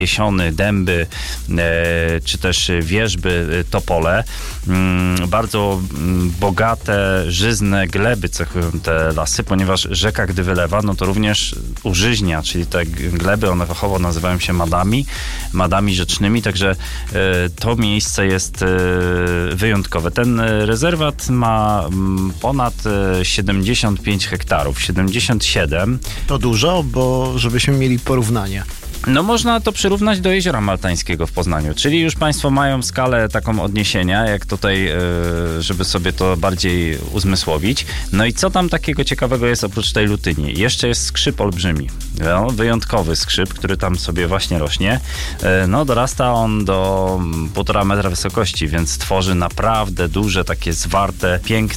Jesiony, dęby, czy też wierzby, topole. Bardzo bogate, żyzne gleby cechują te lasy, ponieważ rzeka, gdy wylewa, no to również użyźnia, czyli te gleby, one fachowo nazywają się madami rzecznymi, także to miejsce jest wyjątkowe. Ten rezerwat ma ponad 75 hektarów, 77. To dużo, bo żebyśmy mieli porównanie. No można to przyrównać do Jeziora Maltańskiego w Poznaniu, czyli już państwo mają skalę taką odniesienia, jak tutaj, żeby sobie to bardziej uzmysłowić. No i co tam takiego ciekawego jest oprócz tej lutyni? Jeszcze jest skrzyp olbrzymi, no, wyjątkowy skrzyp, który tam sobie właśnie rośnie. No dorasta on do 1,5 metra wysokości, więc tworzy naprawdę duże, takie zwarte,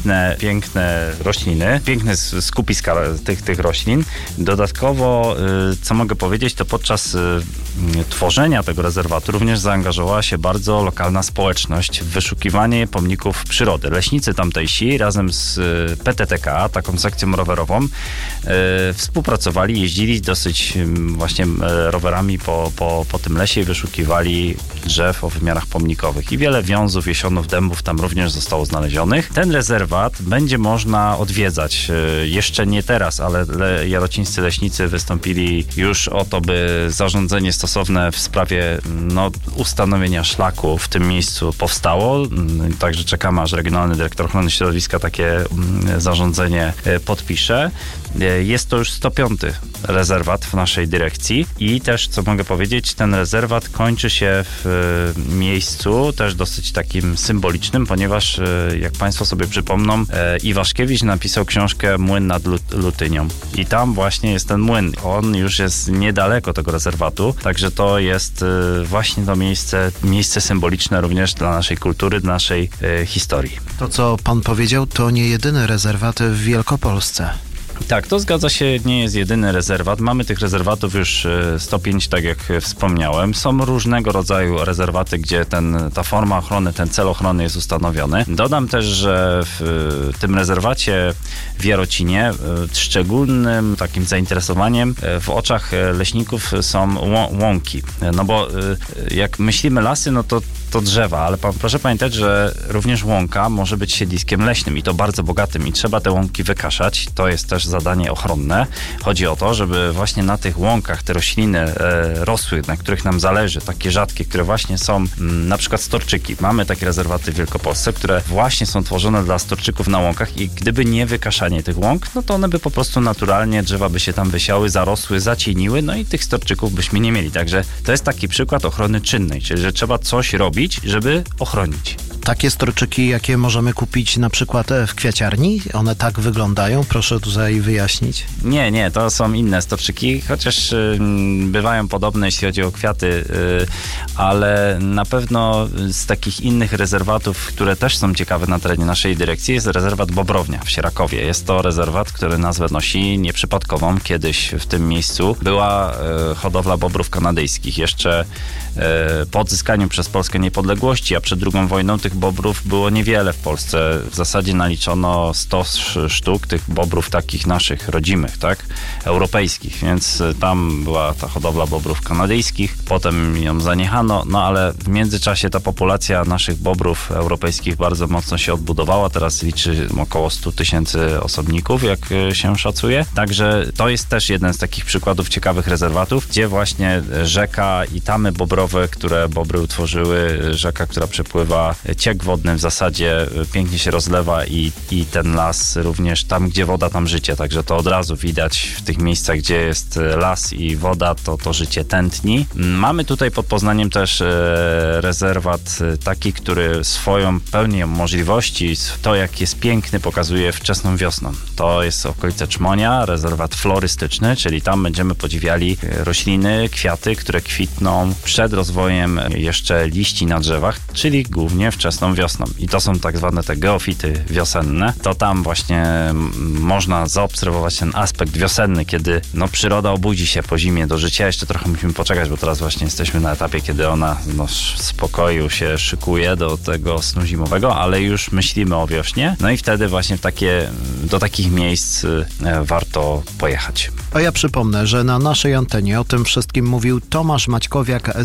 piękne rośliny, piękne skupiska tych roślin. Dodatkowo, co mogę powiedzieć, to podczas tworzenia tego rezerwatu również zaangażowała się bardzo lokalna społeczność w wyszukiwanie pomników przyrody. Leśnicy tamtejsi razem z PTTK, taką sekcją rowerową, współpracowali, jeździli dosyć właśnie rowerami po tym lesie i wyszukiwali drzew o wymiarach pomnikowych. I wiele wiązów, jesionów, dębów tam również zostało znalezionych. Ten rezerwat będzie można odwiedzać. Jeszcze nie teraz, ale jarocińscy leśnicy wystąpili już o to, by zarządzenie stosowne w sprawie ustanowienia szlaku w tym miejscu powstało. Także czekamy, aż Regionalny Dyrektor Ochrony Środowiska takie zarządzenie podpisze. Jest to już 105. rezerwat w naszej dyrekcji i też, co mogę powiedzieć, ten rezerwat kończy się w miejscu też dosyć takim symbolicznym, ponieważ jak państwo sobie przypomną, Iwaszkiewicz napisał książkę Młyn nad Lutynią i tam właśnie jest ten młyn. On już jest niedaleko tego rezerwatu, także to jest właśnie to miejsce symboliczne również dla naszej kultury, dla naszej historii. To, co pan powiedział, to nie jedyny rezerwat w Wielkopolsce. Tak, to zgadza się, nie jest jedyny rezerwat. Mamy tych rezerwatów już 105, tak jak wspomniałem. Są różnego rodzaju rezerwaty, gdzie ta forma ochrony, ten cel ochrony jest ustanowiony. Dodam też, że w tym rezerwacie w Jarocinie szczególnym takim zainteresowaniem w oczach leśników są łąki. No bo jak myślimy lasy, no to drzewa, ale proszę pamiętać, że również łąka może być siedliskiem leśnym i to bardzo bogatym i trzeba te łąki wykaszać. To jest też zadanie ochronne. Chodzi o to, żeby właśnie na tych łąkach te rośliny rosły, na których nam zależy, takie rzadkie, które właśnie są, na przykład storczyki. Mamy takie rezerwaty w Wielkopolsce, które właśnie są tworzone dla storczyków na łąkach i gdyby nie wykaszanie tych łąk, no to one by po prostu naturalnie, drzewa by się tam wysiały, zarosły, zacieniły, no i tych storczyków byśmy nie mieli. Także to jest taki przykład ochrony czynnej, czyli że trzeba coś robić, żeby ochronić. Takie storczyki, jakie możemy kupić na przykład w kwiaciarni? One tak wyglądają? Proszę tutaj wyjaśnić. Nie, to są inne storczyki, chociaż bywają podobne, jeśli chodzi o kwiaty, ale na pewno z takich innych rezerwatów, które też są ciekawe na terenie naszej dyrekcji, jest rezerwat Bobrownia w Sierakowie. Jest to rezerwat, który nazwę nosi nieprzypadkową. Kiedyś w tym miejscu była hodowla bobrów kanadyjskich. Jeszcze po odzyskaniu przez Polskę niepodległości, a przed II wojną tych bobrów było niewiele w Polsce. W zasadzie naliczono 100 sztuk tych bobrów takich naszych, rodzimych, tak? Europejskich, więc tam była ta hodowla bobrów kanadyjskich. Potem ją zaniechano, no ale w międzyczasie ta populacja naszych bobrów europejskich bardzo mocno się odbudowała. Teraz liczy około 100 000 osobników, jak się szacuje. Także to jest też jeden z takich przykładów ciekawych rezerwatów, gdzie właśnie rzeka i tamy bobrowe, które bobry utworzyły, rzeka, która przepływa, ciek wodny w zasadzie pięknie się rozlewa i ten las również tam, gdzie woda, tam życie. Także to od razu widać w tych miejscach, gdzie jest las i woda, to życie tętni. Mamy tutaj pod Poznaniem też rezerwat taki, który swoją pełnią możliwości, to jak jest piękny, pokazuje wczesną wiosną. To jest okolice Czmonia, rezerwat florystyczny, czyli tam będziemy podziwiali rośliny, kwiaty, które kwitną przed rozwojem jeszcze liści na drzewach, czyli głównie wczesną wczesną wiosną. I to są tak zwane te geofity wiosenne. To tam właśnie można zaobserwować ten aspekt wiosenny, kiedy przyroda obudzi się po zimie do życia. Jeszcze trochę musimy poczekać, bo teraz właśnie jesteśmy na etapie, kiedy ona w spokoju się szykuje do tego snu zimowego, ale już myślimy o wiośnie. No i wtedy właśnie do takich miejsc warto pojechać. A ja przypomnę, że na naszej antenie o tym wszystkim mówił Tomasz Maćkowiak